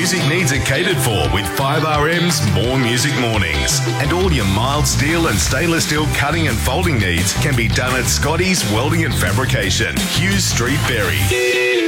music needs are catered for with 5RM's More Music Mornings. And all your mild steel and stainless steel cutting and folding needs can be done at Scotty's Welding and Fabrication, Hughes Street, Berry.